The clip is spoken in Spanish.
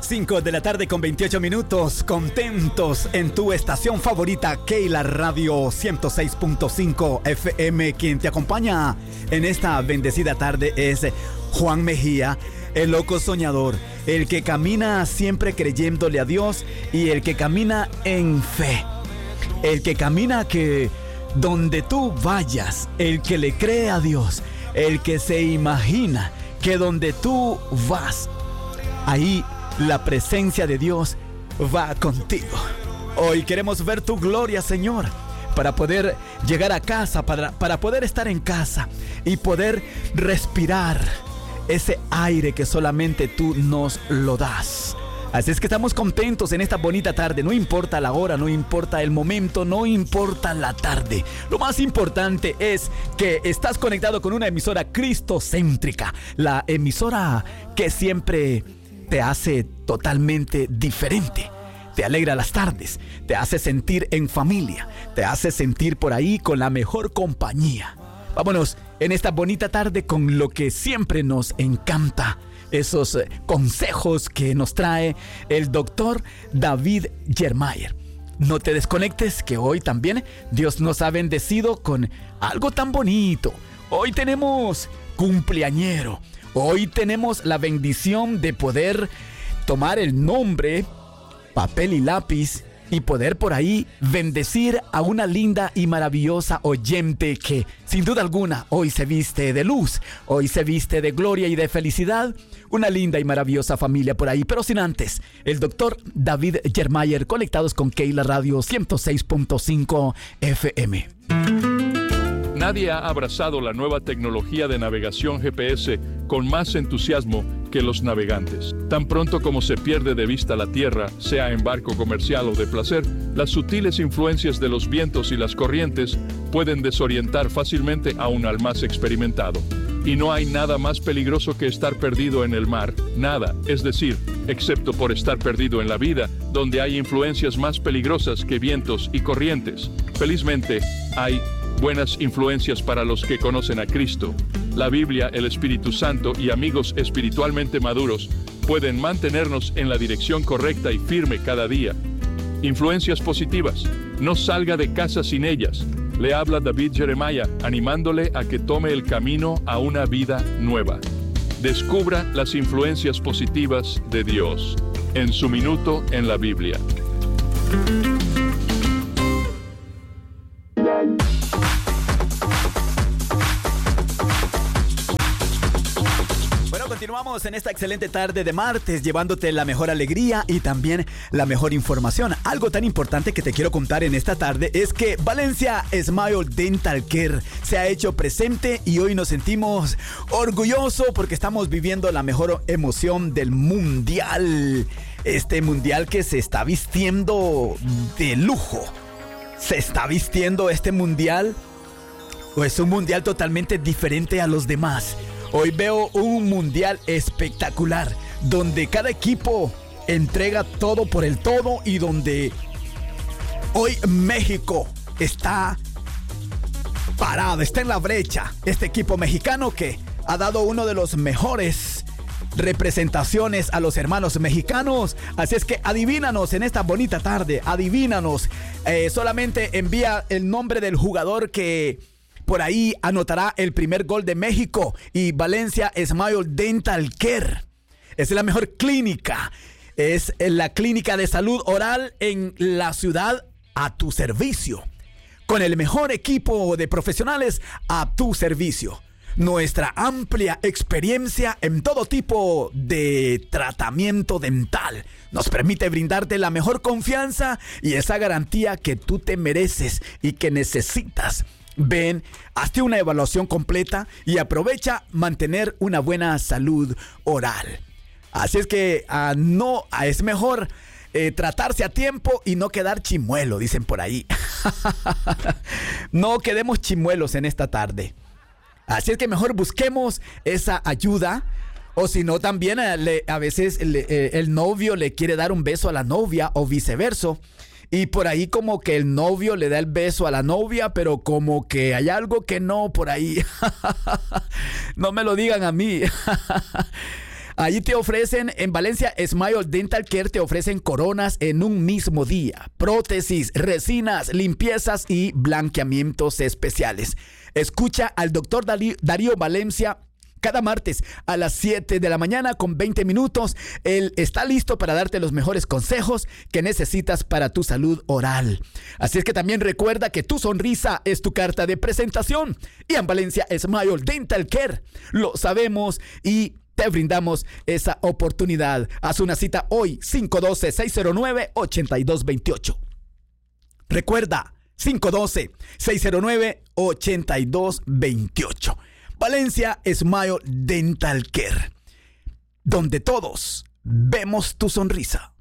5 de la tarde con 28 minutos, contentos en tu estación favorita, Keila Radio 106.5 FM. Quien te acompaña en esta bendecida tarde es Juan Mejía, el loco soñador, el que camina siempre creyéndole a Dios y el que camina en fe, el que camina que donde tú vayas, el que le cree a Dios, el que se imagina que donde tú vas, ahí la presencia de Dios va contigo. Hoy queremos ver tu gloria, Señor, para poder llegar a casa, para poder estar en casa y poder respirar ese aire que solamente tú nos lo das. Así es que estamos contentos en esta bonita tarde. No importa la hora, no importa el momento, no importa la tarde. Lo más importante es que estás conectado con una emisora cristocéntrica, la emisora que siempre te hace totalmente diferente. Te alegra las tardes, te hace sentir en familia, te hace sentir por ahí con la mejor compañía. Vámonos en esta bonita tarde con lo que siempre nos encanta, esos consejos que nos trae el doctor David Jeremiah. No te desconectes, que hoy también Dios nos ha bendecido con algo tan bonito. Hoy tenemos cumpleañero. Hoy tenemos la bendición de poder tomar el nombre, papel y lápiz y poder por ahí bendecir a una linda y maravillosa oyente que sin duda alguna hoy se viste de luz, hoy se viste de gloria y de felicidad. Una linda y maravillosa familia por ahí, pero sin antes, el doctor David Jeremiah, conectados con Keila Radio 106.5 FM. Nadie ha abrazado la nueva tecnología de navegación GPS con más entusiasmo que los navegantes. Tan pronto como se pierde de vista la tierra, sea en barco comercial o de placer, las sutiles influencias de los vientos y las corrientes pueden desorientar fácilmente aún al más experimentado. Y no hay nada más peligroso que estar perdido en el mar, nada, es decir, excepto por estar perdido en la vida, donde hay influencias más peligrosas que vientos y corrientes. Felizmente, hay buenas influencias para los que conocen a Cristo. La Biblia, el Espíritu Santo y amigos espiritualmente maduros pueden mantenernos en la dirección correcta y firme cada día. Influencias positivas. No salga de casa sin ellas. Le habla David Jeremiah, animándole a que tome el camino a una vida nueva. Descubra las influencias positivas de Dios en su minuto en la Biblia. Continuamos en esta excelente tarde de martes, llevándote la mejor alegría y también la mejor información. Algo tan importante que te quiero contar en esta tarde es que Valencia Smile Dental Care se ha hecho presente y hoy nos sentimos orgullosos porque estamos viviendo la mejor emoción del mundial. Este mundial que se está vistiendo de lujo. Se está vistiendo este mundial, o es un mundial totalmente diferente a los demás. Hoy veo un mundial espectacular, donde cada equipo entrega todo por el todo y donde hoy México está parado, está en la brecha. Este equipo mexicano que ha dado uno de los mejores representaciones a los hermanos mexicanos. Así es que adivínanos en esta bonita tarde, adivínanos. Solamente envía el nombre del jugador que por ahí anotará el primer gol de México. Y Valencia Smile Dental Care es la mejor clínica. Es la clínica de salud oral en la ciudad a tu servicio. Con el mejor equipo de profesionales a tu servicio. Nuestra amplia experiencia en todo tipo de tratamiento dental nos permite brindarte la mejor confianza y esa garantía que tú te mereces y que necesitas. Ven, hazte una evaluación completa y aprovecha mantener una buena salud oral. Así es que es mejor tratarse a tiempo y no quedar chimuelo, dicen por ahí. No quedemos chimuelos en esta tarde. Así es que mejor busquemos esa ayuda. O si no, también a veces el novio le quiere dar un beso a la novia o viceversa. Y por ahí como que el novio le da el beso a la novia, pero como que hay algo que no por ahí. No me lo digan a mí. Allí te ofrecen, en Valencia Smile Dental Care, te ofrecen coronas en un mismo día, prótesis, resinas, limpiezas y blanqueamientos especiales. Escucha al doctor Darío Valencia cada martes a las 7 de la mañana con 20 minutos. Él está listo para darte los mejores consejos que necesitas para tu salud oral. Así es que también recuerda que tu sonrisa es tu carta de presentación. Y en Valencia Smile Dental Care lo sabemos y te brindamos esa oportunidad. Haz una cita hoy, 512-609-8228. Recuerda, 512-609-8228. Valencia Smile Dental Care, donde todos vemos tu sonrisa.